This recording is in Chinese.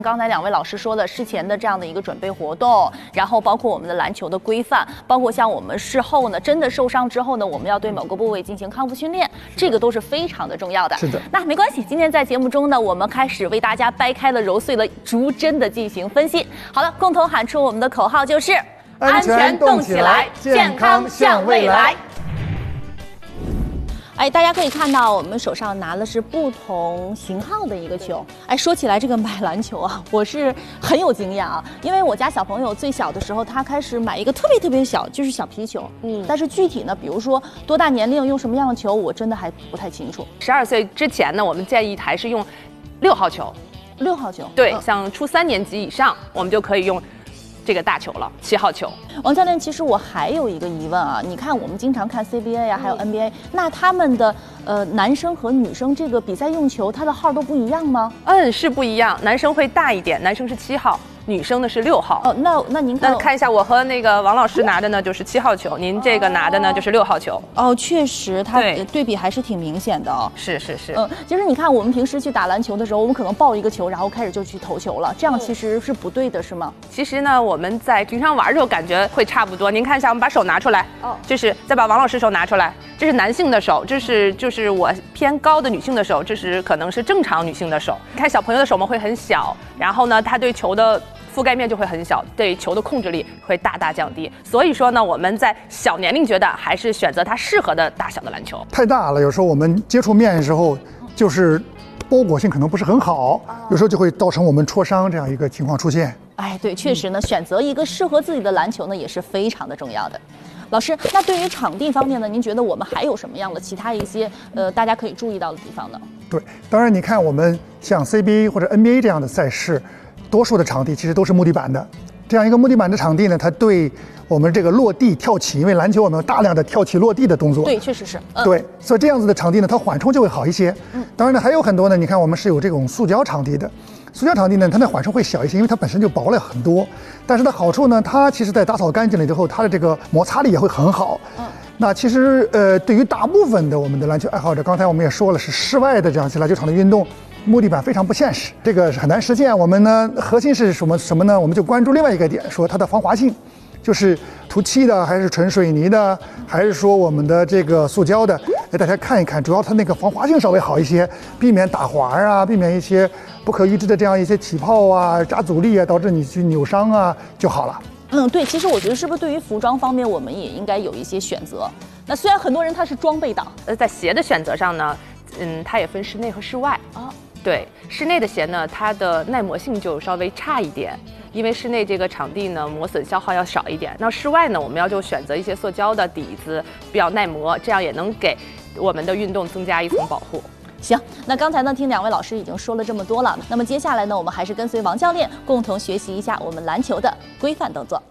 刚才两位老师说的事前的这样的一个准备活动，然后包括我们的篮球的规范，包括像我们事后呢，真的受伤之后呢，我们要对某个部位进行康复训练，这个都是非常的重要的。 是的， 那没关系，今天在节目中呢，我们开始为大家掰开了揉碎了逐帧的进行分析。好了，共同喊出我们的口号就是安全动起来，健康向未来。 哎，大家可以看到，我们手上拿的是不同型号的一个球。哎，说起来这个买篮球啊，我是很有经验啊，因为我家小朋友最小的时候，他开始买一个特别小，就是小皮球。但是具体呢，比如说多大年龄用什么样的球，我真的还不太清楚。 12岁之前呢，我们建议还是用6号球。 6号球。 对，像初3年级以上，我们就可以用这个大球了，7号球。 王教练，其实我还有一个疑问啊，你看我们经常看 CBA 呀，还有 NBA，那他们的男生和女生这个比赛用球，它的号都不一样吗？ 是不一样，男生会大一点，男生是7号。女生的是6号哦，那您看， 看一下，我和那个王老师拿的呢就是7号球，您这个拿的呢就是6号球。 哦，确实，它对比还是挺明显的哦。 是。 其实你看，我们平时去打篮球的时候，我们可能抱一个球，然后开始就去投球了，这样其实是不对的，是吗？ 其实呢，我们在平常玩的时候感觉会差不多。您看一下，我们把手拿出来，就是再把王老师手拿出来，这是男性的手，就是我偏高的女性的手，这是可能是正常女性的手。你看小朋友的手嘛会很小，然后呢，他对球的覆盖面就会很小，对球的控制力会大大降低。所以说呢，我们在小年龄阶段还是选择它适合的大小的篮球。 太大了，有时候我们接触面的时候，就是包裹性可能不是很好，有时候就会造成我们戳伤这样一个情况出现。 哎，对，确实呢，选择一个适合自己的篮球呢，也是非常的重要的。老师，那对于场地方面呢，您觉得我们还有什么样的其他一些大家可以注意到的地方呢？ 对，当然你看我们像 CBA 或者 NBA 这样的赛事，多数的场地其实都是木地板的。这样一个木地板的场地呢，它对我们这个落地跳起，因为篮球我们有大量的跳起落地的动作。 对，确实是。 对，所以这样子的场地呢，它缓冲就会好一些。当然呢，还有很多呢，你看我们是有这种塑胶场地的。塑胶场地呢，它的缓冲会小一些，因为它本身就薄了很多。但是它好处呢，它其实在打扫干净了之后，它的这个摩擦力也会很好。那其实对于大部分的我们的篮球爱好者，刚才我们也说了，是室外的这样一些篮球场的运动，木地板非常不现实，这个是很难实现。我们呢，核心是什么呢？我们就关注另外一个点，说它的防滑性，就是涂漆的，还是纯水泥的，还是说我们的这个塑胶的？大家看一看，主要它那个防滑性稍微好一些，避免打滑啊，避免一些不可预知的这样一些起泡啊、加阻力啊，导致你去扭伤啊就好了。 对，其实我觉得是不是对于服装方面，我们也应该有一些选择？那虽然很多人他是装备党， 在鞋的选择上呢，它也分室内和室外啊。对，室内的鞋呢，它的耐磨性就稍微差一点，因为室内这个场地呢，磨损消耗要少一点。那室外呢，我们就选择一些塑胶的底子，比较耐磨，这样也能给我们的运动增加一层保护。 行，那刚才呢，听两位老师已经说了这么多了，那么接下来呢，我们还是跟随王教练共同学习一下我们篮球的规范动作。